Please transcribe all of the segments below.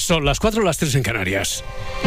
Son las 4 o las 3 en Canarias.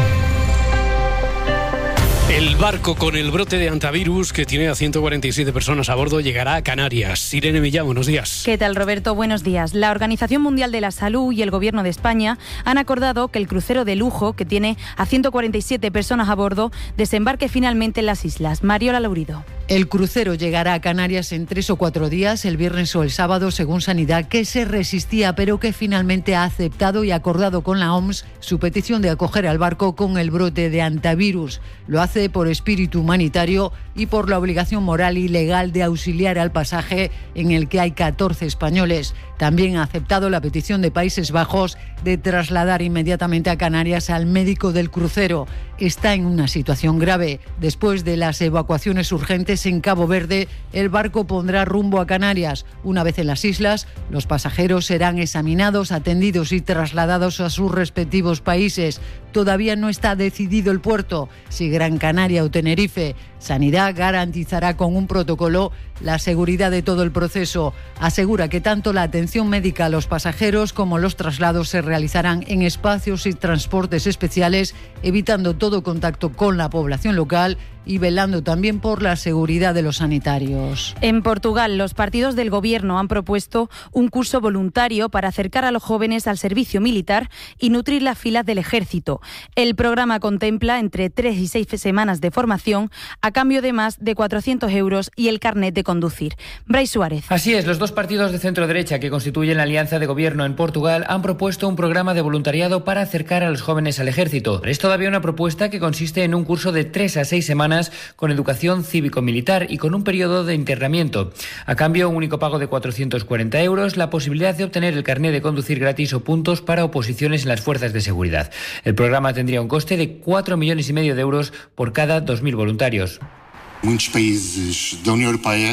El barco con el brote de hantavirus, que tiene a 147 personas a bordo, llegará a Canarias. Irene Millán, buenos días. ¿Qué tal, Roberto? Buenos días. La Organización Mundial de la Salud y el Gobierno de España han acordado que el crucero de lujo, que tiene a 147 personas a bordo, desembarque finalmente en las islas. Mariola Laurido. El crucero llegará a Canarias en 3 o 4 días, el viernes o el sábado, según Sanidad, que se resistía, pero que finalmente ha aceptado y acordado con la OMS su petición de acoger al barco con el brote de hantavirus. Lo hace por espíritu humanitario y por la obligación moral y legal de auxiliar al pasaje, en el que hay 14 españoles. También ha aceptado la petición de Países Bajos de trasladar inmediatamente a Canarias al médico del crucero. Está en una situación grave. Después de las evacuaciones urgentes en Cabo Verde, el barco pondrá rumbo a Canarias. Una vez en las islas, los pasajeros serán examinados, atendidos y trasladados a sus respectivos países. Todavía no está decidido el puerto, si Gran Canaria o Tenerife. Sanidad garantizará con un protocolo la seguridad de todo el proceso. Asegura que tanto la atención médica a los pasajeros como los traslados se realizarán en espacios y transportes especiales, evitando todo contacto con la población local y velando también por la seguridad de los sanitarios. En Portugal, los partidos del gobierno han propuesto un curso voluntario para acercar a los jóvenes al servicio militar y nutrir las filas del ejército. El programa contempla entre 3 y 6 semanas de formación a cambio de más de 400 euros y el carnet de conducir. Brais Suárez. Así es, los dos partidos de centro-derecha que constituyen la alianza de gobierno en Portugal han propuesto un programa de voluntariado para acercar a los jóvenes al ejército. Es todavía una propuesta que consiste en un curso de 3 a 6 semanas con educación cívico-militar y con un periodo de internamiento. A cambio, un único pago de 440 euros, la posibilidad de obtener el carnet de conducir gratis o puntos para oposiciones en las fuerzas de seguridad. El programa tendría un coste de 4,5 millones de euros por cada 2.000 voluntarios. Muchos países de la Unión Europea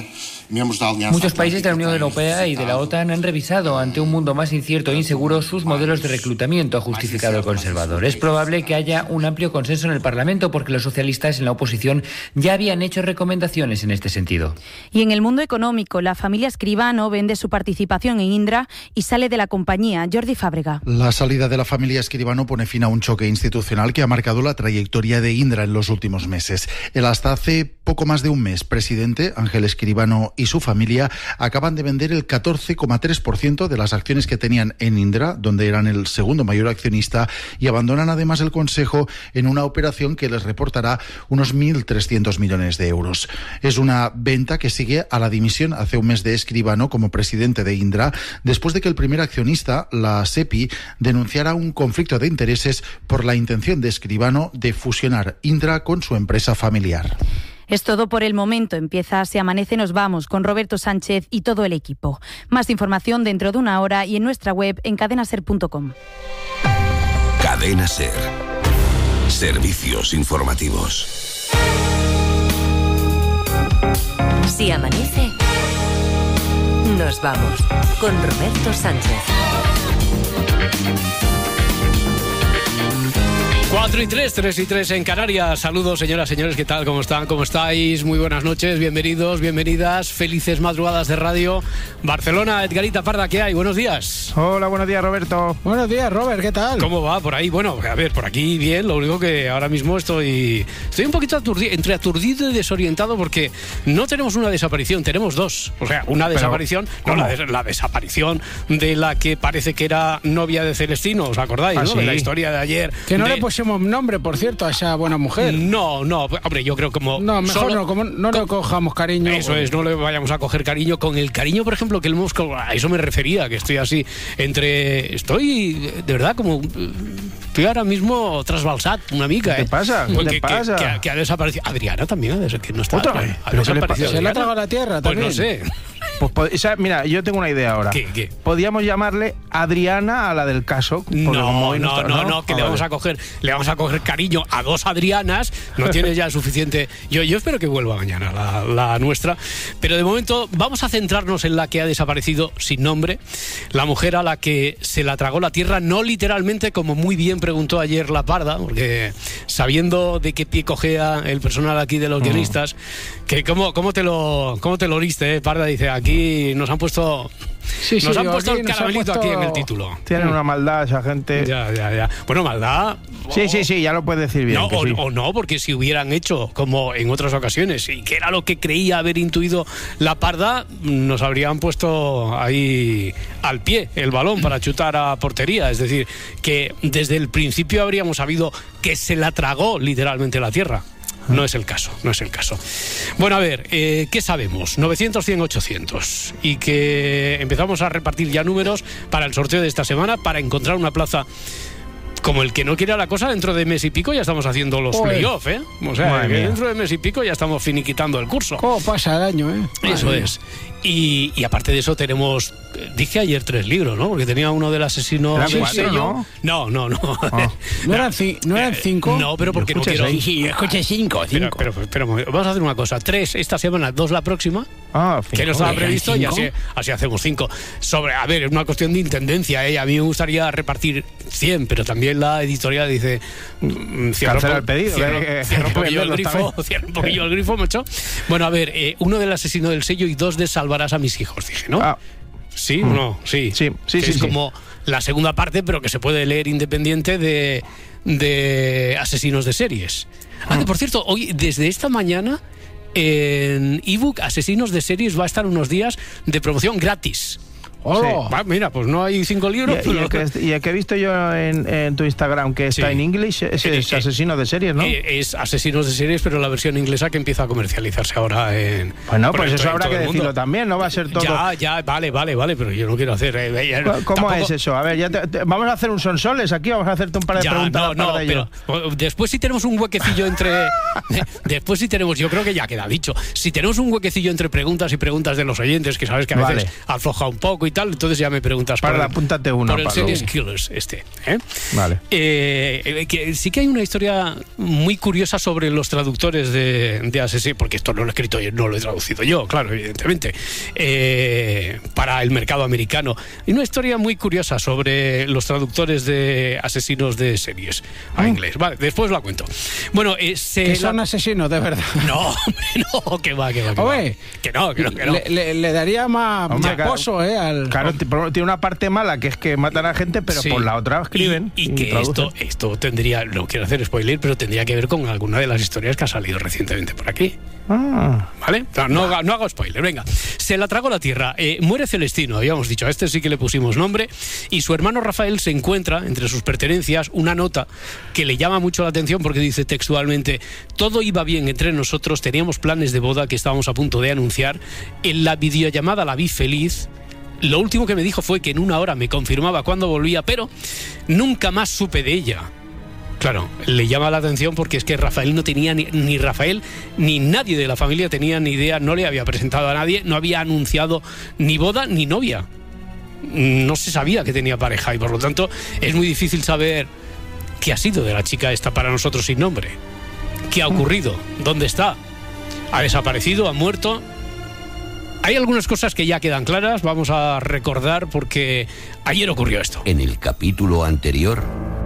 y de la OTAN han revisado, ante un mundo más incierto e inseguro, sus modelos de reclutamiento, ha justificado el conservador. Es probable que haya un amplio consenso en el Parlamento porque los socialistas en la oposición ya habían hecho recomendaciones en este sentido. Y en el mundo económico, la familia Escribano vende su participación en Indra y sale de la compañía. Jordi Fábrega. La salida de la familia Escribano pone fin a un choque institucional que ha marcado la trayectoria de Indra en los últimos meses. El hasta hace poco más de un mes presidente, Ángel Escribano, y su familia acaban de vender el 14,3% de las acciones que tenían en Indra, donde eran el segundo mayor accionista, y abandonan además el Consejo en una operación que les reportará unos 1.300 millones de euros. Es una venta que sigue a la dimisión hace un mes de Escribano como presidente de Indra, después de que el primer accionista, la SEPI, denunciara un conflicto de intereses por la intención de Escribano de fusionar Indra con su empresa familiar. Es todo por el momento. Empieza Se Amanece, nos vamos con Roberto Sánchez y todo el equipo. Más información dentro de una hora y en nuestra web en cadenaser.com. Cadena Ser. Servicios informativos. Si amanece, nos vamos con Roberto Sánchez. 4 y 3, 3 y 3 en Canarias. Saludos, señoras, señores, ¿qué tal? ¿Cómo están? ¿Cómo estáis? Muy buenas noches, bienvenidos, bienvenidas, felices madrugadas de radio. Barcelona, Edgarita Parda, ¿qué hay? Buenos días. Hola, buenos días, Roberto. Buenos días, Robert, ¿qué tal? ¿Cómo va por ahí? Bueno, a ver, por aquí bien, lo único que ahora mismo estoy un poquito entre aturdido y desorientado porque no tenemos una desaparición, tenemos dos. O sea, una desaparición, la desaparición de la que parece que era novia de Celestino, ¿os acordáis? ¿No? Sí. De la historia de ayer. Que no le pusimos nombre, por cierto, a esa buena mujer. No, hombre, yo creo como... No, mejor no le cojamos cariño. Eso es, no le vayamos a coger cariño. Con el cariño, por ejemplo, que a eso me refería, que estoy así, estoy de verdad como... Estoy ahora mismo trasbalsat, una amiga. ¿Qué te pasa? ¿Qué pasa? Que ha desaparecido. Adriana también, que no está... ¿Otra vez? ¿Se le ha tragado la tierra también? Pues no sé. Pues, mira, yo tengo una idea ahora. ¿Qué? Podríamos llamarle Adriana a la del caso. No, que le vamos a coger cariño a dos Adrianas. No tiene ya suficiente. Yo espero que vuelva mañana la nuestra. Pero de momento vamos a centrarnos en la que ha desaparecido sin nombre. La mujer a la que se la tragó la tierra, no literalmente, como muy bien preguntó ayer la Parda, porque sabiendo de qué pie cojea el personal aquí de los guionistas, que cómo te lo oliste, Parda, dice, aquí nos han puesto Nos han puesto el caramelito aquí en el título. Tienen una maldad esa gente. Ya. Bueno, maldad... Sí, ya lo puedes decir bien. No, o no, porque si hubieran hecho como en otras ocasiones, y que era lo que creía haber intuido la Parda, nos habrían puesto ahí al pie el balón para chutar a portería. Es decir, que desde el principio habríamos sabido que se la tragó literalmente la tierra. No es el caso. Bueno, a ver, ¿qué sabemos? 900, 100, 800. Y que empezamos a repartir ya números para el sorteo de esta semana, para encontrar una plaza como el que no quiere la cosa. Dentro de mes y pico ya estamos haciendo los playoffs, ¿eh? O sea, que dentro de mes y pico ya estamos finiquitando el curso. ¿Cómo pasa el año, eh? Eso es. Y aparte de eso tenemos, dije ayer 3 libros, ¿no? Porque tenía uno del asesino... ¿Eran 4, no? No. ¿No eran 5? No, pero porque no quiero... Escuche 5. Pero vamos a hacer una cosa. 3 esta semana, 2 la próxima. Que no estaba previsto, y así hacemos 5. A ver, es una cuestión de intendencia, ¿eh? A mí me gustaría repartir 100, pero también la editorial dice... Cancela el pedido. Cierro un poquillo el grifo, macho. Bueno, a ver, uno del asesino del sello y 2 de Salvarás a mis hijos, dije, ¿no? ¿Sí o no? Sí. Es como la segunda parte, pero que se puede leer independiente de asesinos de series. Que por cierto, hoy, desde esta mañana, en ebook Asesinos de Series va a estar unos días de promoción gratis. Mira, pues no hay 5 libros. Y el que he visto yo en tu Instagram, que está en inglés, es Asesino de Series, ¿no? Es Asesinos de Series, pero la versión inglesa que empieza a comercializarse ahora en... Bueno, pues eso habrá que decirlo también, no va a ser todo... Vale, pero yo no quiero hacer... ¿Cómo es eso? A ver, vamos a hacer un sonsoles aquí, vamos a hacerte un par de preguntas. Pero después si tenemos un huequecillo entre... Después si tenemos, yo creo que ya queda dicho, si tenemos un huequecillo entre preguntas y preguntas de los oyentes, que sabes que a veces afloja un poco y tal, entonces ya me preguntas apúntate una por el Series Killers Vale. Que sí que hay una historia muy curiosa sobre los traductores de asesinos, porque esto no lo he escrito yo, no lo he traducido yo, claro, evidentemente, para el mercado americano. Hay una historia muy curiosa sobre los traductores de asesinos de series a inglés. Vale, después la cuento. Bueno, que son asesinos de verdad. No, que va. Oye, que no. Le daría más pozo, al... Claro, tiene una parte mala, que es que matan a gente, pero por la otra escriben. Y que esto tendría, no quiero hacer spoiler, pero tendría que ver con alguna de las historias que ha salido recientemente por aquí. ¿Vale? No hago spoiler, venga. Se la tragó la tierra. Muere Celestino, habíamos dicho, a este sí que le pusimos nombre, y su hermano Rafael se encuentra entre sus pertenencias una nota que le llama mucho la atención porque dice textualmente: todo iba bien entre nosotros, teníamos planes de boda que estábamos a punto de anunciar, en la videollamada la vi feliz. Lo último que me dijo fue que en 1 hora me confirmaba cuándo volvía, pero nunca más supe de ella. Claro, le llama la atención porque es que Rafael no tenía ni Rafael ni nadie de la familia tenía ni idea, no le había presentado a nadie, no había anunciado ni boda ni novia. No se sabía que tenía pareja y por lo tanto es muy difícil saber qué ha sido de la chica esta para nosotros sin nombre. ¿Qué ha ocurrido? ¿Dónde está? ¿Ha desaparecido? ¿Ha muerto? Hay algunas cosas que ya quedan claras, vamos a recordar porque ayer ocurrió esto. En el capítulo anterior...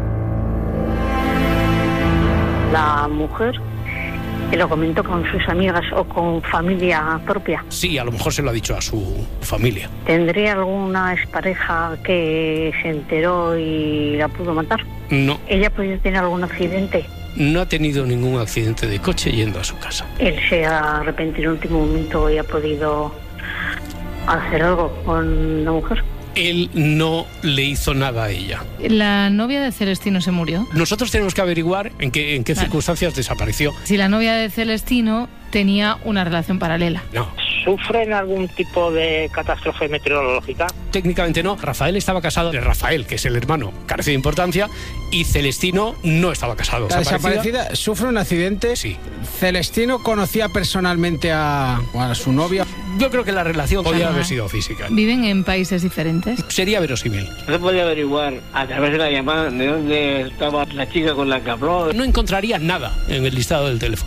La mujer lo comentó con sus amigas o con familia propia. Sí, a lo mejor se lo ha dicho a su familia. ¿Tendría alguna expareja que se enteró y la pudo matar? No. ¿Ella podía tener algún accidente? No ha tenido ningún accidente de coche yendo a su casa. ¿Él se ha arrepentido en el último momento y ha podido hacer algo con la mujer? Él no le hizo nada a ella. ¿La novia de Celestino se murió? Nosotros tenemos que averiguar en qué circunstancias desapareció. Si la novia de Celestino tenía una relación paralela. No. ¿Sufren algún tipo de catástrofe meteorológica? Técnicamente no. Rafael estaba casado. Rafael, que es el hermano, carece de importancia. Y Celestino no estaba casado. La desaparecida sufre un accidente. Sí. Celestino conocía personalmente a su novia. Yo creo que la relación podía haber sido física. ¿Viven en países diferentes? Sería verosímil. ¿No se podía averiguar a través de la llamada de dónde estaba la chica con la que habló? No encontraría nada en el listado del teléfono.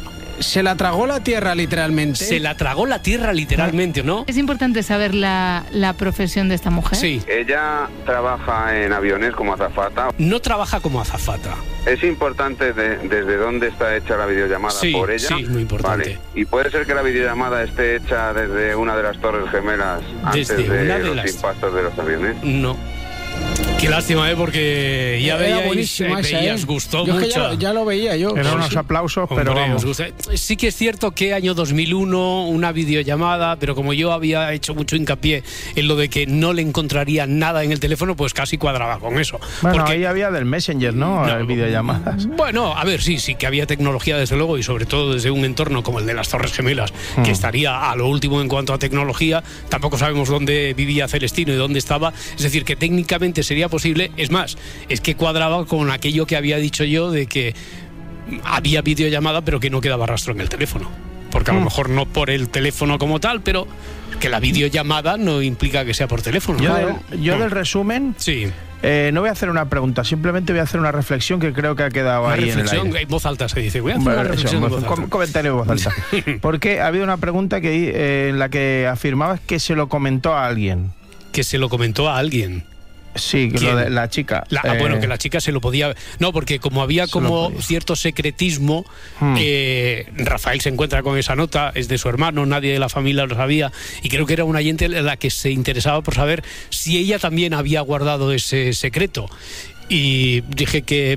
¿Se la tragó la tierra literalmente? Se la tragó la tierra literalmente, ¿no? Es importante saber la profesión de esta mujer. Sí. Ella trabaja en aviones como azafata. No trabaja como azafata. Es importante desde dónde está hecha la videollamada por ella. Sí, muy importante. Vale. Y puede ser que la videollamada esté hecha desde una de las Torres Gemelas antes de los impactos de los aviones. No. Qué lástima, porque ya veíais, gustó mucho. Ya lo veía yo. Eran unos aplausos, pero vamos. Sí que es cierto que año 2001, una videollamada, pero como yo había hecho mucho hincapié en lo de que no le encontraría nada en el teléfono, pues casi cuadraba con eso. Bueno, porque ahí había del Messenger, ¿no? Videollamadas. Bueno, a ver, sí que había tecnología, desde luego, y sobre todo desde un entorno como el de las Torres Gemelas, que estaría a lo último en cuanto a tecnología. Tampoco sabemos dónde vivía Celestino y dónde estaba. Es decir, que técnicamente sería posible. Es más, es que cuadraba con aquello que había dicho yo de que había videollamada pero que no quedaba rastro en el teléfono, porque a lo mejor no por el teléfono como tal, pero que la videollamada no implica que sea por teléfono. Yo del resumen, no voy a hacer una pregunta, simplemente voy a hacer una reflexión que creo que ha quedado ahí en el aire. En voz alta se dice, voy a hacer una reflexión en voz alta. Un comentario en voz alta. Porque ha habido una pregunta en la que afirmabas que se lo comentó a alguien. Que se lo comentó a alguien. Sí, lo de la chica. Bueno, que la chica se lo podía... No, porque como había como cierto secretismo, Rafael se encuentra con esa nota, es de su hermano, nadie de la familia lo sabía, y creo que era una oyente la que se interesaba por saber si ella también había guardado ese secreto. Y dije que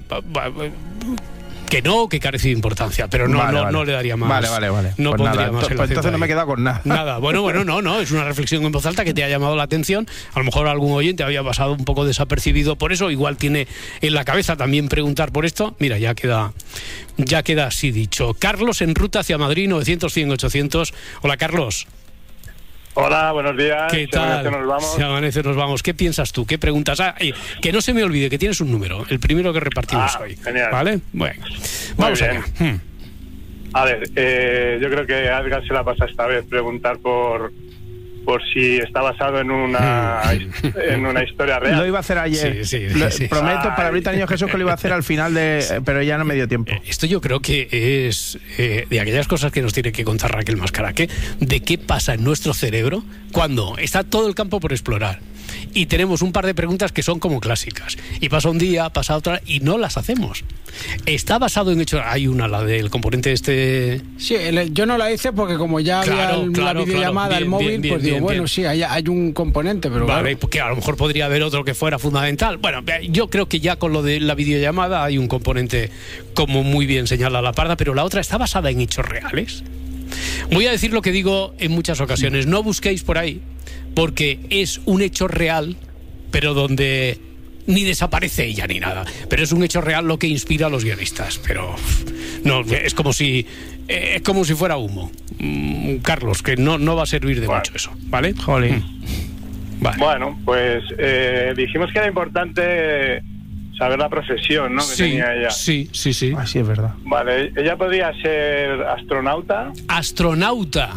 no, que carecía de importancia, pero no le daría más. Vale. No pues pondría más. Entonces no me he quedado con nada. Nada. Bueno, no, es una reflexión en voz alta que te ha llamado la atención. A lo mejor algún oyente había pasado un poco desapercibido por eso, igual tiene en la cabeza también preguntar por esto. Mira, ya queda así dicho. Carlos en ruta hacia Madrid, 900-100-800. Hola, Carlos. Hola, buenos días. ¿Qué tal? Se amanece, nos vamos. ¿Qué piensas tú? ¿Qué preguntas? Que no se me olvide que tienes un número, el primero que repartimos hoy. Genial. ¿Vale? Bueno, vamos allá. A ver, yo creo que a Edgar se la pasa esta vez preguntar por si está basado en una historia real. Lo iba a hacer ayer. Sí. Prometo para ahorita Niño Jesús que lo iba a hacer al final pero ya no me dio tiempo. Esto yo creo que es de aquellas cosas que nos tiene que contar Raquel Mascaraque, de qué pasa en nuestro cerebro cuando está todo el campo por explorar y tenemos un par de preguntas que son como clásicas, y pasa un día, pasa otra y no las hacemos. Está basado en hechos. Hay una, la del componente este. Sí, yo no la hice porque como ya había la videollamada, el móvil, pues digo, bueno, sí, hay un componente, pero vale, porque a lo mejor podría haber otro que fuera fundamental. Bueno, yo creo que ya con lo de la videollamada hay un componente, como muy bien señala la Parda, pero la otra está basada en hechos reales. Voy a decir lo que digo en muchas ocasiones: no busquéis por ahí, porque es un hecho real, pero donde ni desaparece ella ni nada, pero es un hecho real lo que inspira a los guionistas. Pero no, es como si fuera humo, Carlos, que no va a servir de mucho eso, ¿vale? Jolín. Vale. Bueno, pues dijimos que era importante saber la profesión, ¿no? Que tenía ella. Sí. Así es verdad. Vale, ella podría ser astronauta. ¿Astronauta?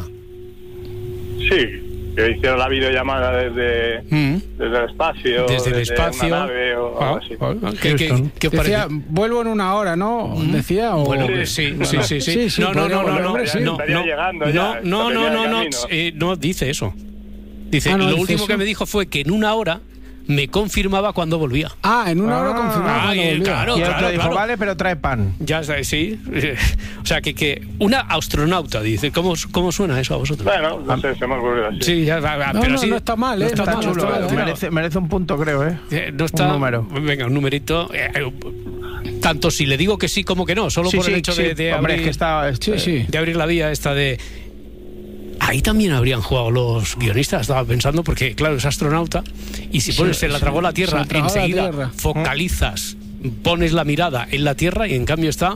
Sí. Que hicieron la videollamada desde el espacio. Desde el espacio. Una nave o algo así. ¿Qué os decía, vuelvo en una hora, ¿no? Decía. Bueno, sí. No, dice eso. Dice, lo último que me dijo fue que en una hora me confirmaba cuando volvía. En una hora confirmaba cuando volvía. Claro, y otro dijo, vale, pero trae pan. Ya está, sí. O sea, que una astronauta, dice. ¿Cómo suena eso a vosotros? Bueno, no sé, se me ocurrió así. Sí, pero sí. No está mal, no está chulo. Merece un punto, creo, no está... Un número. Venga, un numerito. Tanto si le digo que sí como que no, solo por el hecho de hombre, abrir... es que de abrir la vía esta de... Ahí también habrían jugado los guionistas, estaba pensando, porque claro, es astronauta, y si pones se la tragó la Tierra, enseguida focalizas, pones la mirada en la Tierra y en cambio está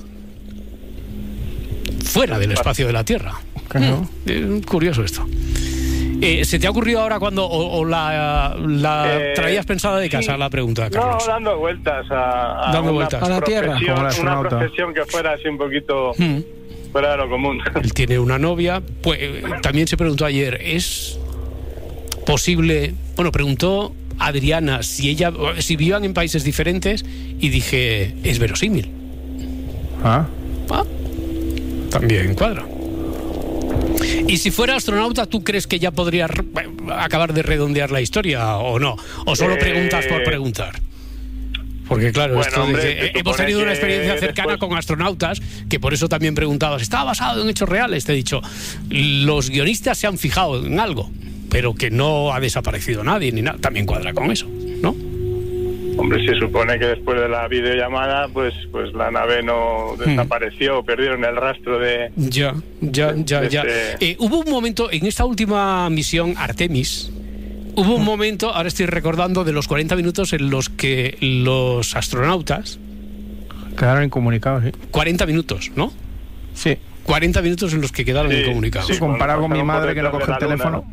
fuera del espacio de la Tierra. Claro. Curioso esto. ¿Se te ha ocurrido ahora cuando o la traías pensada de casa la pregunta, Carlos? No, dando vueltas a la Tierra, como la astronauta. Una profesión que fuera así un poquito... fuera de lo común. Él tiene una novia. Pues también se preguntó ayer, ¿es posible? Bueno, preguntó Adriana si vivían en países diferentes, y dije, es verosímil. También cuadra. Y si fuera astronauta, ¿tú crees que ya podría acabar de redondear la historia o no? ¿O solo preguntas por preguntar? Porque claro, bueno, esto hombre, hemos tenido una experiencia cercana con astronautas, que por eso también preguntabas, ¿está basado en hechos reales? Te he dicho, los guionistas se han fijado en algo, pero que no ha desaparecido nadie ni nada. También cuadra con eso, ¿no? Hombre, se supone que después de la videollamada, pues la nave no desapareció, perdieron el rastro de... Ya. Hubo un momento en esta última misión Artemis. Hubo un momento, ahora estoy recordando, de los 40 minutos en los que los astronautas... Quedaron incomunicados, ¿sí? 40 minutos, ¿no? Sí. 40 minutos en los que quedaron incomunicados. Sí, comparado con mi madre que no coge el teléfono.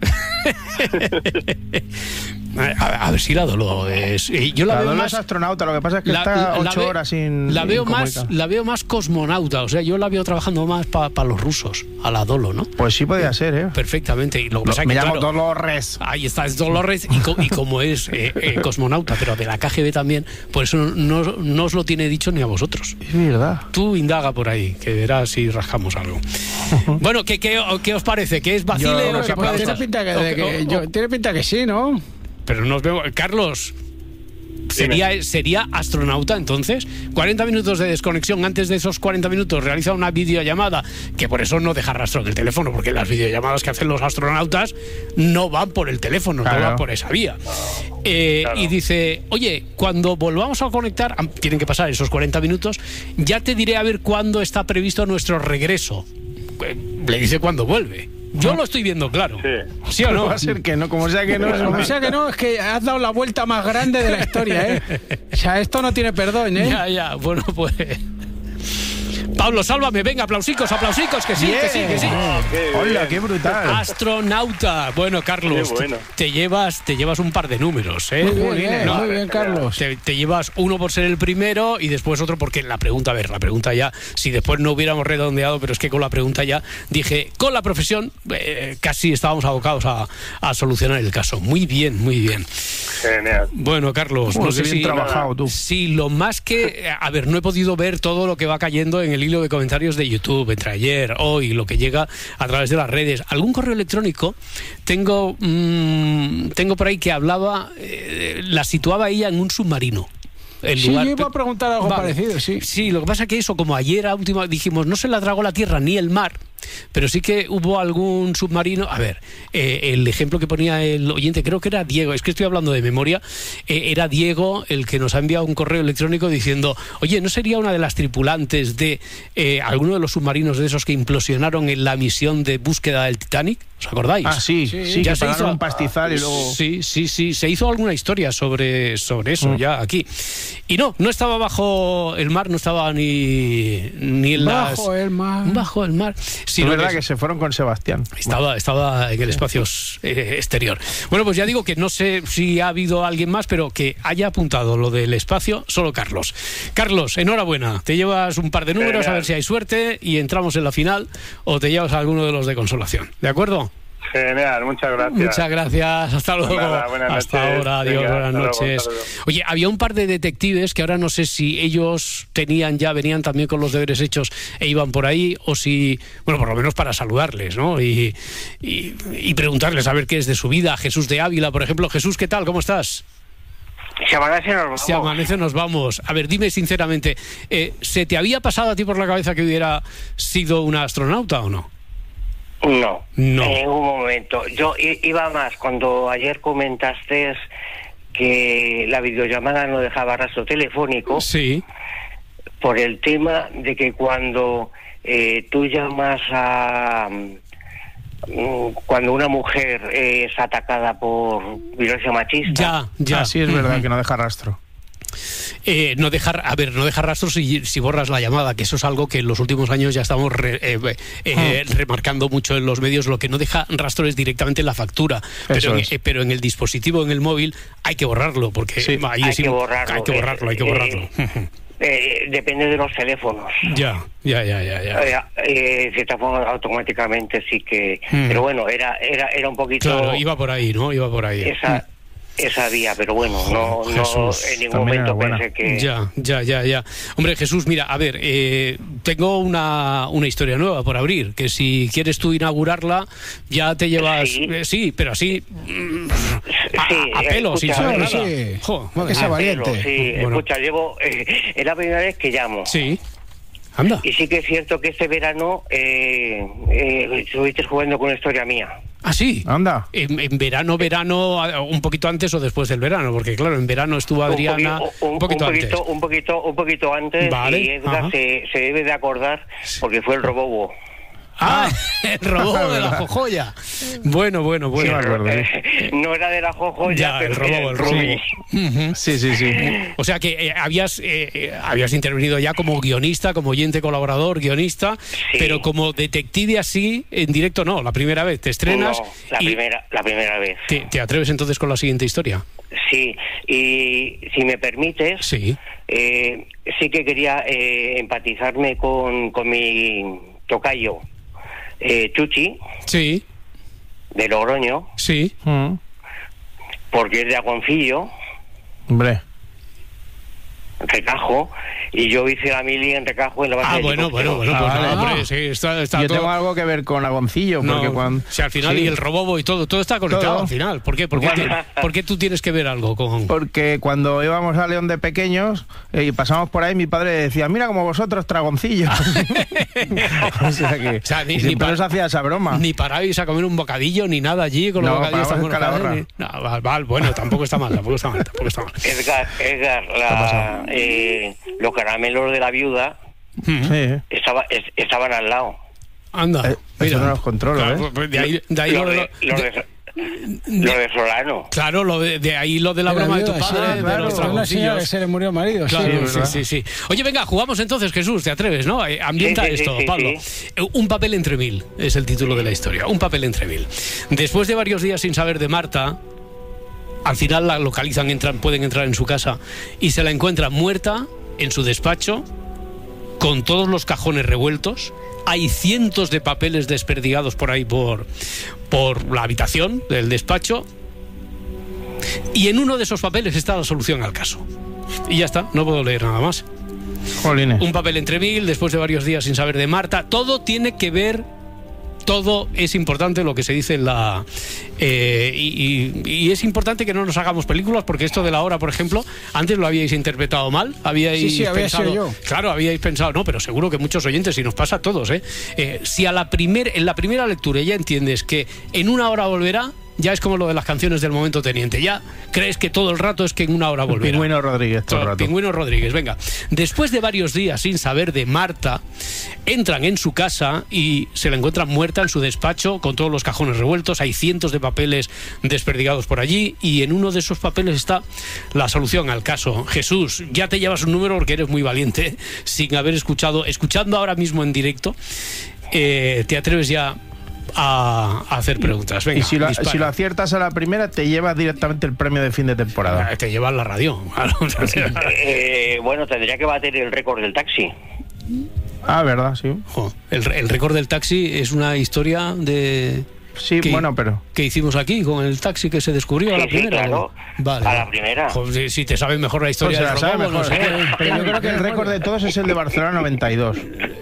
A ver si la Dolo es... Yo la veo más astronauta, lo que pasa es que está 8 horas sin... La veo más cosmonauta, o sea, yo la veo trabajando más para los rusos, a la Dolo, ¿no? Pues sí podía ser, ¿eh? Perfectamente. Y lo que pasa me que, llamo claro, Dolores. Ahí está, es Dolores, y como es cosmonauta, pero de la KGB también, por eso no os lo tiene dicho ni a vosotros. Es verdad. Tú indaga por ahí, que verás si rascamos algo. Bueno, ¿qué os parece? ¿Que es vacile o que puede tiene estar? Tiene pinta que sí, ¿no? Pero nos vemos. Carlos, ¿sería astronauta entonces? 40 minutos de desconexión. Antes de esos 40 minutos realiza una videollamada, que por eso no deja rastro del teléfono, porque las videollamadas que hacen los astronautas no van por el teléfono, no van por esa vía. Y dice, oye, cuando volvamos a conectar, tienen que pasar esos 40 minutos, ya te diré a ver cuándo está previsto nuestro regreso. Le dice cuándo vuelve. Yo lo estoy viendo claro. ¿Sí o no? Va a ser que no, como sea que no. Como sea que no, es que has dado la vuelta más grande de la historia, ¿eh? O sea, esto no tiene perdón, ¿eh? Ya, bueno, pues... Pablo, sálvame, venga, aplausicos, que sí, que sí. Hola, qué brutal. Astronauta. Bueno, Carlos, bueno. Te llevas un par de números, ¿eh? Muy bien, Carlos. Te llevas uno por ser el primero y después otro porque la pregunta ya, si después no hubiéramos redondeado, pero es que con la pregunta ya dije, con la profesión casi estábamos abocados a solucionar el caso. Muy bien. Genial. Bueno, Carlos, no sé si... trabajado tú. Sí, lo más que... A ver, no he podido ver todo lo que va cayendo en el hilo de comentarios de YouTube entre ayer, hoy, lo que llega a través de las redes. Algún correo electrónico tengo por ahí que hablaba, la situaba ella en un submarino. Yo iba a preguntar algo parecido, sí. Sí, lo que pasa es que eso, como ayer a última dijimos, no se la tragó la tierra ni el mar, pero sí que hubo algún submarino. A ver, el ejemplo que ponía el oyente, creo que era Diego, es que estoy hablando de memoria, era Diego el que nos ha enviado un correo electrónico diciendo, oye, ¿no sería una de las tripulantes de alguno de los submarinos de esos que implosionaron en la misión de búsqueda del Titanic? ¿Os acordáis? Ah, sí, ya se hizo un pastizal y luego... Sí, se hizo alguna historia sobre eso ya aquí. Y no estaba bajo el mar, no estaba ni en bajo el mar. Sí, es verdad que se fueron con Sebastián. Estaba en el espacio exterior. Bueno, pues ya digo que no sé si ha habido alguien más, pero que haya apuntado lo del espacio, solo Carlos. Carlos, enhorabuena. Te llevas un par de números, a ver si hay suerte y entramos en la final, o te llevas a alguno de los de consolación. ¿De acuerdo? Genial, muchas gracias. Muchas gracias, hasta luego. Hasta ahora, adiós, buenas noches. Oye, había un par de detectives que ahora no sé si ellos venían también con los deberes hechos e iban por ahí, o si, bueno, por lo menos para saludarles, ¿no? Y preguntarles a ver qué es de su vida. Jesús de Ávila, por ejemplo. Jesús, ¿qué tal? ¿Cómo estás? Si amanece nos vamos. A ver, dime sinceramente, ¿se te había pasado a ti por la cabeza que hubiera sido una astronauta o no? No, en ningún momento. Yo iba más cuando ayer comentaste que la videollamada no dejaba rastro telefónico. Sí. Por el tema de que cuando tú llamas cuando una mujer es atacada por violencia machista. Ya. Sí, es verdad que no deja rastro. No dejar rastros si borras la llamada, que eso es algo que en los últimos años ya estamos remarcando mucho en los medios. Lo que no deja rastro es directamente la factura, pero en el dispositivo, en el móvil, hay que borrarlo, porque hay que borrarlo. Depende de los teléfonos. Ya. Si te pongo automáticamente sí que... Pero bueno, era un poquito... Claro, iba por ahí, ¿no? esa vía, pero bueno, no en ningún momento pensé que... Ya. Hombre, Jesús, mira, a ver, tengo una historia nueva por abrir, que si quieres tú inaugurarla, ya te llevas... Sí, pero así... a pelo, sin saber nada. Sí. Que sea valiente. Sí, bueno. Escucha, es la primera vez que llamo. Sí. Anda. Y sí que es cierto que este verano estuviste jugando con una historia mía. Ah, sí. Anda. En verano, un poquito antes o después del verano, porque claro, en verano estuvo Adriana un poquito antes. Un poquito antes, vale. Y Edgar se debe de acordar porque fue el Robobo. El robo de la Jojoya. Bueno. Sí, no era de la Jojoya, pero el robo. Sí. O sea que habías intervenido ya como guionista, como oyente colaborador, guionista, sí. Pero como detective así, en directo no, la primera vez. Te estrenas. No, la primera vez. ¿Te atreves entonces con la siguiente historia? Sí, y si me permites, sí que quería empatizarme con mi tocayo. Chuchi, sí, de Logroño, sí, porque es de Agoncillo, hombre, Recajo, y yo hice la mili en Recajo en la base de bueno, hombre, sí, está yo todo... tengo algo que ver con Agoncillo, porque cuando... Si al final, y el Robobo y todo está conectado al final. ¿Por qué? ¿Por qué tú tienes que ver algo con...? Porque cuando íbamos a León de pequeños y pasamos por ahí, mi padre decía, mira como vosotros, Tragoncillo. O sea que ni nos hacía esa broma. Ni paráis a comer un bocadillo, ni nada allí con los bocadillos tan buenos. Bueno, tampoco está mal. Edgar, los caramelos de la viuda estaban al lado. Anda, eso no los controlo, claro, de ahí lo de Solano. Claro, de ahí lo de la broma de tu padre, de los dragoncillos. Que se le murió el marido. Claro, sí. Oye, venga, jugamos entonces, Jesús, te atreves, ¿no? Ambienta esto, Pablo. Un papel entre mil es el título de la historia. Un papel entre mil. Después de varios días sin saber de Marta, al final la localizan, pueden entrar en su casa y se la encuentran muerta en su despacho, con todos los cajones revueltos. Hay cientos de papeles desperdigados por ahí por la habitación del despacho, y en uno de esos papeles está la solución al caso. Y ya está, no puedo leer nada más. Jolines. Un papel entre mil, después de varios días sin saber de Marta. Todo tiene que ver... Todo es importante lo que se dice en la... y es importante que no nos hagamos películas, porque esto de la hora, por ejemplo, antes lo habíais interpretado mal. Había sido yo. Claro, habíais pensado, no, pero seguro que muchos oyentes, y nos pasa a todos, si en la primera lectura ya entiendes que en una hora volverá, ya es como lo de las canciones del Momento Teniente. Ya crees que todo el rato es que en una hora volverá. Pingüino Rodríguez, todo el rato. Pingüino Rodríguez, venga. Después de varios días sin saber de Marta, entran en su casa y se la encuentran muerta en su despacho, con todos los cajones revueltos. Hay cientos de papeles desperdigados por allí, y en uno de esos papeles está la solución al caso. Jesús, ya te llevas un número porque eres muy valiente, sin haber escuchando ahora mismo en directo. ¿Te atreves ya a hacer preguntas? Venga, y si lo aciertas a la primera, te llevas directamente el premio de fin de temporada. Te llevas la radio. Bueno, tendría que bater el récord del taxi. Verdad, sí. El récord del taxi es una historia de... Sí, pero... ¿Qué hicimos aquí con el taxi que se descubrió a la primera? Claro. Vale. A la primera. Si te sabes mejor la historia del robo, no sé. Pero yo creo que el récord de todos es el de Barcelona 92.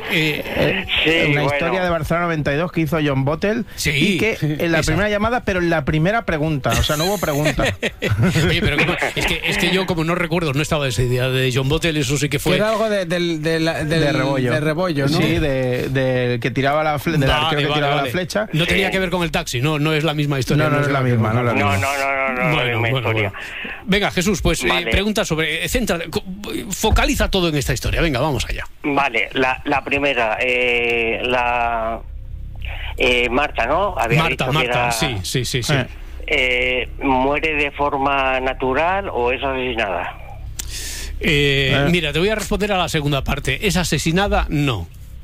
Una historia de Barcelona 92 que hizo John Bottle, y que en la primera llamada, pero en la primera pregunta, o sea, no hubo pregunta. Oye, pero es que yo, como no recuerdo, no estaba esa idea de John Bottle, eso sí que fue... Era algo de Rebollo. De Rebollo, ¿no? Sí, del que tiraba la flecha, del arquero que tiraba la flecha. No tenía que ver con el taxi, no es la misma historia. No es la misma. Historia. Venga, Jesús, pues pregunta sobre... focaliza todo en esta historia. Venga, vamos allá. Vale, la primera, Marta, ¿no? Marta, sí. ¿Muere de forma natural o es asesinada? Mira, te voy a responder a la segunda parte. ¿Es asesinada? No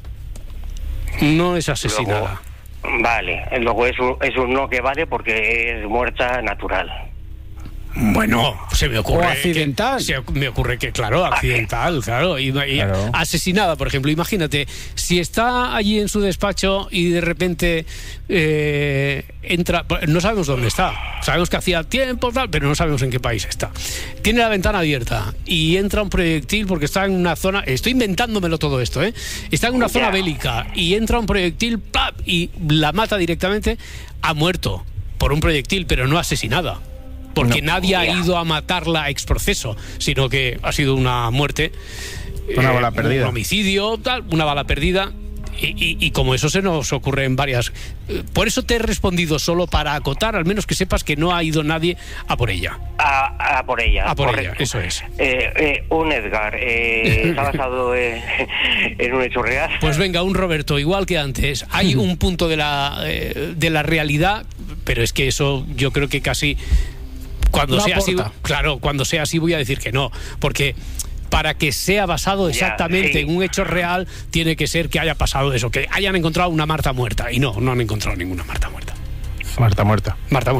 es asesinada. Luego es un no que vale porque es muerta natural. Bueno, se me ocurre. O accidental. Me ocurre que, claro, accidental, claro. Y asesinada, por ejemplo. Imagínate, si está allí en su despacho y de repente entra. No sabemos dónde está. Sabemos que hacía tiempo, tal, pero no sabemos en qué país está. Tiene la ventana abierta y entra un proyectil porque está en una zona. Estoy inventándomelo todo esto, ¿eh? Está en una zona bélica y entra un proyectil, ¡plap! Y la mata directamente. Ha muerto por un proyectil, pero no asesinada. Porque nadie ha ido a matarla ex proceso, sino que ha sido una muerte, una bala perdida, un homicidio, tal, una bala perdida. Y como eso se nos ocurre en varias. Por eso te he respondido solo para acotar, al menos que sepas que no ha ido nadie a por ella. A por ella. A por ella, eso es. Un Edgar, ¿está basado en un hecho real? Pues venga, un Roberto, igual que antes. Hay un punto de la realidad, pero es que eso yo creo que casi. Cuando sea así, claro, cuando sea así voy a decir que no, porque para que sea basado exactamente en un hecho real, tiene que ser que haya pasado eso, que hayan encontrado una Marta muerta, y no han encontrado ninguna Marta muerta. Marta muerta.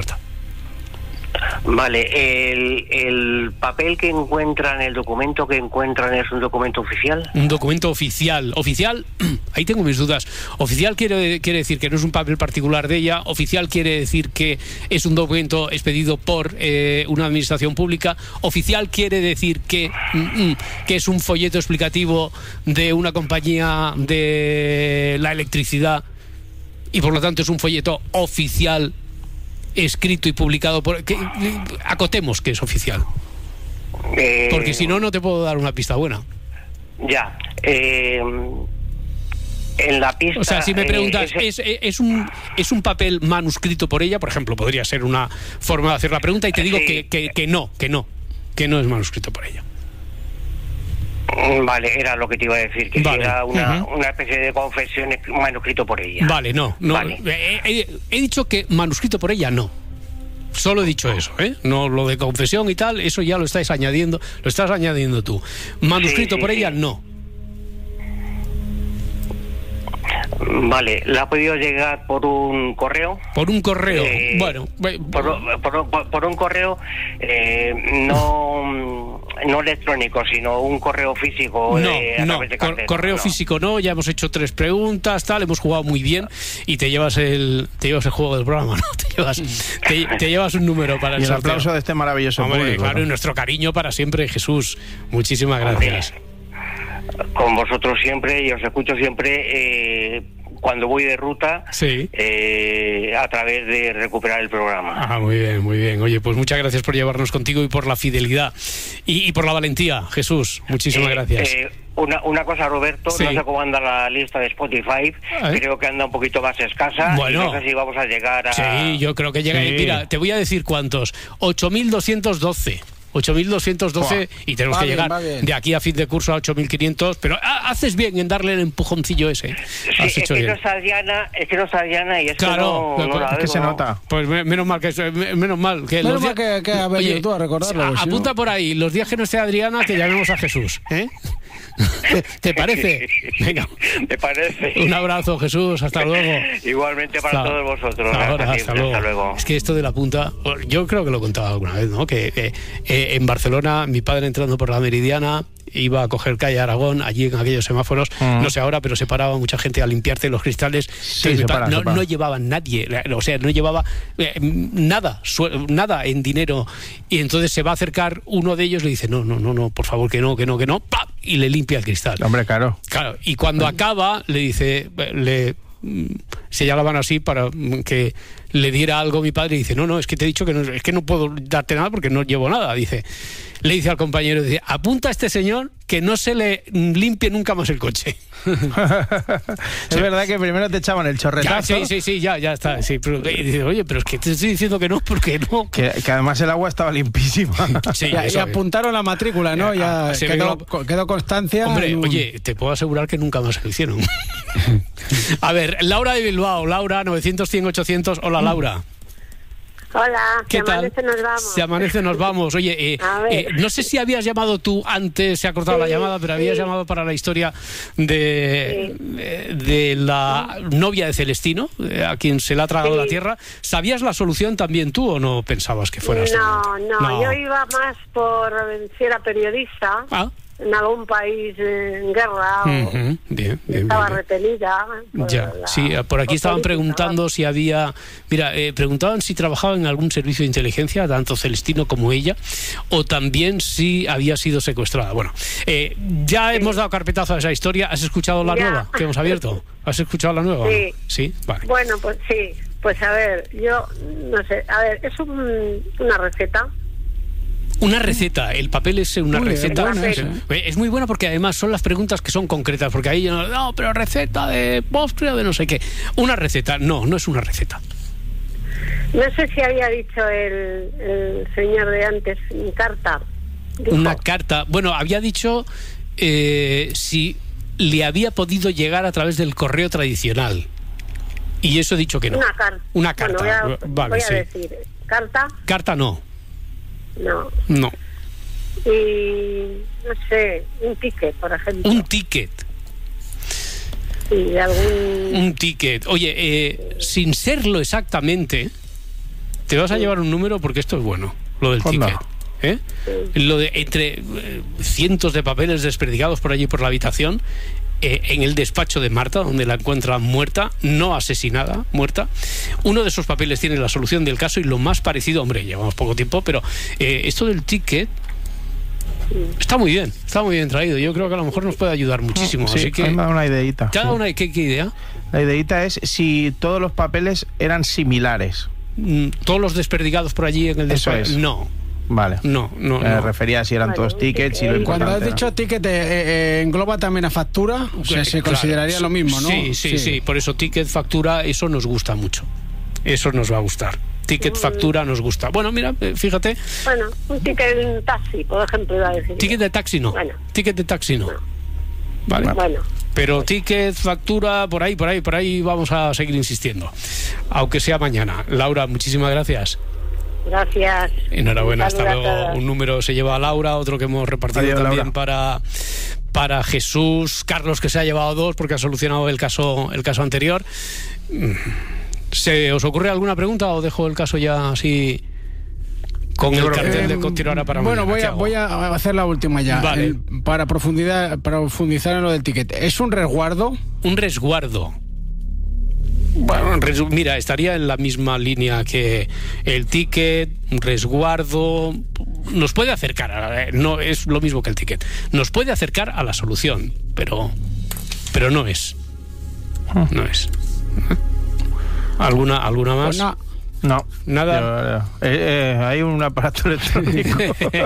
Vale, el papel que encuentran, el documento que encuentran, ¿es un documento oficial? Un documento oficial. Oficial, ahí tengo mis dudas. Oficial quiere decir que no es un papel particular de ella. Oficial quiere decir que es un documento expedido por una administración pública. Oficial quiere decir que es un folleto explicativo de una compañía de la electricidad y por lo tanto es un folleto oficial escrito y publicado por... acotemos que es oficial. Porque si no te puedo dar una pista buena. Ya. En la pista... O sea, si me preguntas, ¿es un papel manuscrito por ella? Por ejemplo, podría ser una forma de hacer la pregunta y te digo que no es manuscrito por ella. Vale, era lo que te iba a decir, que era una especie de confesión manuscrito por ella. Vale, no. Vale. He dicho que manuscrito por ella no. Solo he dicho eso, ¿eh? No lo de confesión y tal, eso ya lo estás añadiendo tú. Manuscrito por ella no. Vale, ¿la ha podido llegar por un correo? Por un correo, bueno. Por un correo no electrónico, sino un correo físico. Correo físico no, ya hemos hecho 3 preguntas, tal, hemos jugado muy bien y te llevas el juego del programa, ¿no? Te llevas un número para el aplauso de este maravilloso público. Claro, y nuestro cariño para siempre, Jesús. Muchísimas gracias. Con vosotros siempre, y os escucho siempre cuando voy de ruta, a través de recuperar el programa. Muy bien. Oye, pues muchas gracias por llevarnos contigo y por la fidelidad y por la valentía, Jesús. Muchísimas gracias. Una cosa, Roberto, no sé cómo anda la lista de Spotify, creo que anda un poquito más escasa, y no sé si vamos a llegar a... Sí, yo creo que llega. Mira, te voy a decir cuántos. 8.212. 8.212 y tenemos que llegar de aquí a fin de curso a 8.500, pero haces bien en darle el empujoncillo ese. Es que no está Diana y es claro, que no es que se nota. Pues menos mal que ha venido tú a recordarlo. Apunta por ahí los días que no esté Adriana, que llamemos a Jesús, ¿eh? ¿Te parece? Venga. Me parece. Un abrazo, Jesús, hasta luego. Igualmente para todos vosotros. Hasta luego. Es que esto de la punta, yo creo que lo he contado alguna vez, ¿no? Que en Barcelona, mi padre entrando por la Meridiana iba a coger calle Aragón, allí en aquellos semáforos, no sé ahora, pero se paraba mucha gente a limpiarte los cristales. No llevaba nadie, o sea, no llevaba nada en dinero, y entonces se va a acercar uno de ellos, le dice, no, por favor, que no, ¡pap! Y le limpia el cristal. Hombre, claro. Y cuando acaba, le dice, se llamaban así para que le diera algo mi padre, y dice, no, es que te he dicho que no puedo darte nada porque no llevo nada. Le dice al compañero, dice, apunta a este señor que no se le limpie nunca más el coche. Es verdad que primero te echaban el chorretazo. Ya está. Sí, pero, dice, oye, pero es que te estoy diciendo que no, porque no. Que además el agua estaba limpísima. Y apuntaron la matrícula, ¿no? Ya quedó constancia. Hombre, oye, te puedo asegurar que nunca más se lo hicieron. A ver, Laura de Bilbao. Laura, 900, 100, 800. Hola, Laura. Hola, ¿qué tal? Amanece nos vamos. Se amanece nos vamos. Oye, no sé si habías llamado tú antes, se ha cortado la llamada, pero habías llamado para la historia de la novia de Celestino, a quien se le ha tragado la tierra. ¿Sabías la solución también tú o no pensabas que fuera así? No, yo iba más por si era periodista. En algún país en guerra estaba retenida. Sí, por aquí estaban preguntando si había... Mira, preguntaban si trabajaba en algún servicio de inteligencia, tanto Celestino como ella, o también si había sido secuestrada. Bueno, ya hemos dado carpetazo a esa historia. ¿Has escuchado la nueva que hemos abierto? ¿Has escuchado la nueva? Sí. Sí, vale. Bueno, pues sí. Pues a ver, yo no sé. A ver, es una receta. Una receta, el papel es una receta. Es muy buena porque además son las preguntas que son concretas, porque ahí no, pero receta de postre o de no sé qué. Una receta, no es una receta. No sé si había dicho el señor de antes, carta. Dijo. Una carta, bueno, había dicho si le había podido llegar a través del correo tradicional. Y eso he dicho que no. Una carta. Bueno, voy a decir, ¿carta? Carta no. No. Y no sé, un ticket, por ejemplo. Un ticket. Sí, un ticket. Oye, sin serlo exactamente, te vas a llevar un número porque esto es bueno, lo del ticket. Lo de entre cientos de papeles desperdigados por allí por la habitación, en el despacho de Marta, donde la encuentran muerta, no asesinada, muerta. Uno de esos papeles tiene la solución del caso y lo más parecido, hombre, llevamos poco tiempo, pero esto del ticket está muy bien traído. Yo creo que a lo mejor nos puede ayudar muchísimo. Sí, así que me da una ideita. ¿Qué idea? La ideita es si todos los papeles eran similares. ¿Todos los desperdigados por allí en el despacho? Eso es. No. Vale. No. Me refería a si eran todos tickets y lo importante. Cuando has dicho ticket, ¿engloba también a factura? O sea, se consideraría lo mismo, ¿no? Sí. Por eso ticket, factura, eso nos gusta mucho. Eso nos va a gustar. Ticket, factura, nos gusta. Bueno, mira, fíjate. Bueno, un ticket de un taxi, por ejemplo, iba a decir. Ticket de taxi no. Bueno. Ticket de taxi no. Vale. Bueno. Pero ticket, factura, por ahí vamos a seguir insistiendo. Aunque sea mañana. Laura, muchísimas gracias. Gracias. Enhorabuena, hasta luego. Un número se lleva a Laura, otro que hemos repartido también para Jesús. Carlos, que se ha llevado 2 porque ha solucionado el caso anterior. ¿Se os ocurre alguna pregunta o dejo el caso ya así con el cartel de continuará para mañana? Bueno, voy a hacer la última ya. Vale. Para profundizar en lo del ticket. ¿Es un resguardo? Un resguardo. Bueno, mira, estaría en la misma línea que el ticket, un resguardo. Nos puede acercar, no es lo mismo que el ticket. Nos puede acercar a la solución, pero no es. No es. ¿Alguna más? Pues no. Nada. Hay un aparato electrónico.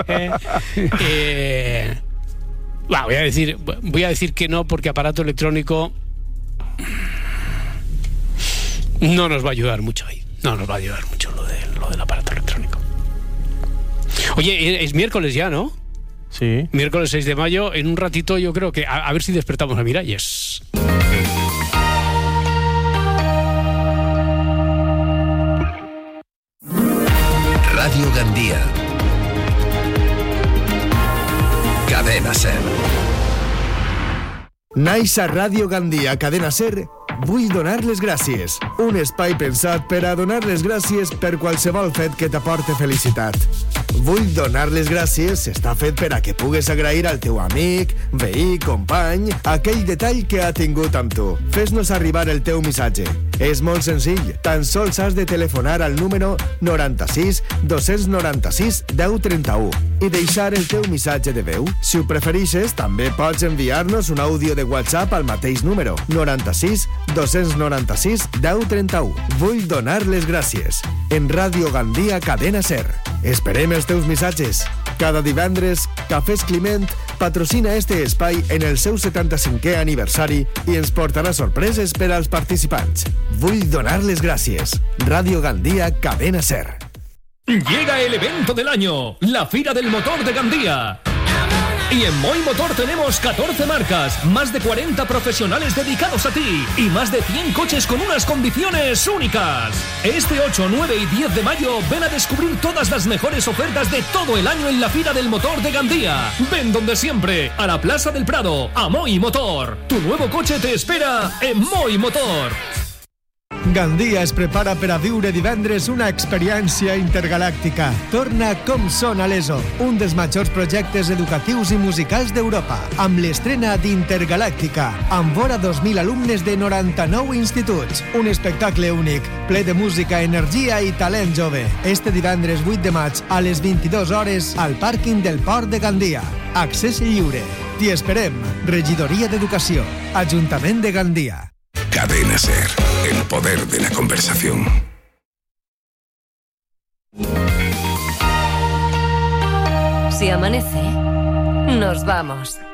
Voy a decir que no, porque aparato electrónico no nos va a ayudar mucho ahí. No nos va a ayudar mucho lo del aparato electrónico. Oye, es miércoles ya, ¿no? Sí. Miércoles 6 de mayo. En un ratito yo creo que... A ver si despertamos a Miralles. Radio Gandía. Cadena Ser. Naix a Ràdio Gandia, Cadena Ser, vull donar les gràcies. Un espai pensat per a donar les gràcies per qualsevol fet que t'aporte felicitat. Vull donar les gràcies està fet per a que pugues agrair al teu amic, veí, company, aquell detall que ha tingut amb tu. Fes-nos arribar el teu missatge. És molt senzill, tan sols has de telefonar al número 96 296 1031 i deixar el teu missatge de veu. Si ho preferixes, també pots enviar-nos un àudio de WhatsApp al mateix número 96 296 1031. Vull donar les gràcies. En Ràdio Gandia, Cadena Ser. Esperem els teus missatges. Cada divendres, Cafès Climent patrocina este espai en el seu 75è aniversari i ens portarà sorpreses per als participants. Vull donar les gràcies. Ràdio Gandia, Cadena Ser. Llega el evento del año, la Fira del Motor de Gandía. Y en Moi Motor tenemos 14 marcas, más de 40 profesionales dedicados a ti y más de 100 coches con unas condiciones únicas. Este 8, 9 y 10 de mayo ven a descubrir todas las mejores ofertas de todo el año en la Fira del Motor de Gandía. Ven donde siempre, a la Plaza del Prado, a Moi Motor. Tu nuevo coche te espera en Moi Motor. Gandia es prepara per a viure divendres una experiència intergalàctica. Torna Com Sona l'ESO, un dels majors projectes educatius i musicals d'Europa, amb l'estrena d'Intergalàctica, amb vora 2.000 alumnes de 99 instituts. Un espectacle únic, ple de música, energia i talent jove. Este divendres 8 de maig, a les 22 hores, al pàrquing del Port de Gandia. Accés lliure. T'hi esperem. Regidoria d'Educació. Ajuntament de Gandia. Cadena SER, el poder de la conversación. Si amanece, nos vamos.